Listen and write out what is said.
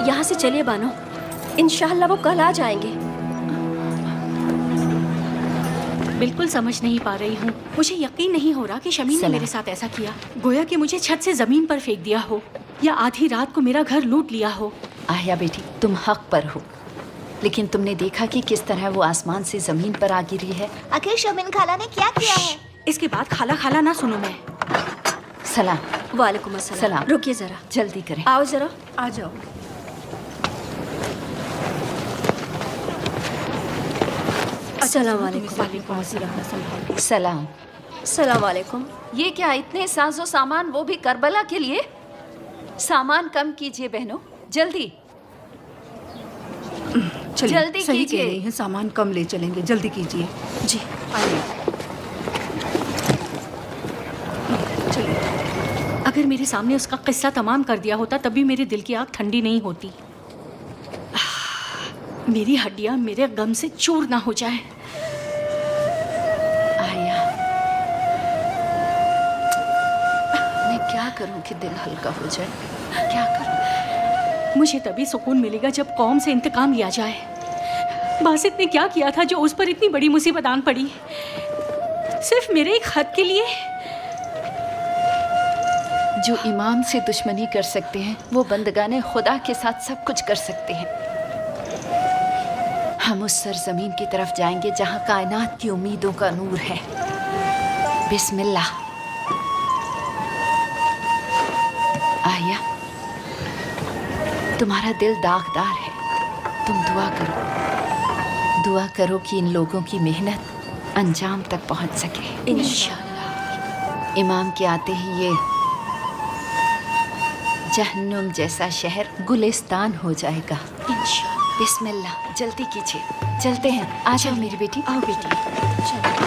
यहाँ से चलिए बानो, इंशाअल्लाह वो कल आ जाएंगे। बिल्कुल समझ नहीं पा रही हूँ। मुझे यकीन नहीं हो रहा कि शमी ने मेरे साथ ऐसा किया। गोया कि मुझे छत से जमीन पर फेंक दिया हो या आधी रात को मेरा घर लूट लिया हो। आहिया बेटी, तुम हक पर हो, लेकिन तुमने देखा कि किस तरह वो आसमान से जमीन पर आ गिरी है। आखिर शमीन खाला ने क्या किया है? इसके बाद खाला खाला ना सुनो मैं। सलाम। वालेकुम अस्सलाम। रुकिए जरा, जल्दी करें। आओ जरा, आ जाओ। अस्सलाम वालेकुम। सलाम। अस्सलाम वालेकुम। ये क्या इतने साजो सामान, वो भी करबला के लिए? सामान कम कीजिए बहनों, जल्दी जल्दी सही कीजिए। कह रही हैं, सामान कम ले चलेंगे, जल्दी कीजिए। जी आइए चलिए। अगर मेरे सामने उसका किस्सा तमाम कर दिया होता तब भी मेरे दिल की आग ठंडी नहीं होती। मेरी हड्डियां मेरे गम से चूर ना हो जाए। आया, मैं क्या करूं कि दिल हल्का हो जाए? क्या करूं? मुझे तभी सुकून मिलेगा जब कौम से इंतकाम लिया जाए। बासित ने क्या किया था जो उस पर इतनी बड़ी मुसीबत आन पड़ी, सिर्फ मेरे एक खत के लिए? जो इमाम से दुश्मनी कर सकते हैं वो बंदगाने खुदा के साथ सब कुछ कर सकते हैं। हम उस सरजमीन की तरफ जाएंगे जहां कायनात की उम्मीदों का नूर है। बिस्मिल्लाह। आया, तुम्हारा दिल दागदार है, तुम दुआ करो कि इन लोगों की मेहनत अंजाम तक पहुंच सके इंशाअल्लाह। इमाम के आते ही ये जहन्नुम जैसा शहर गुलिस्तान हो जाएगा इंशाअल्लाह। बिस्मिल्लाह, जल्दी कीजिए, चलते हैं। आ जाओ मेरी बेटी। आओ बेटी, चलो।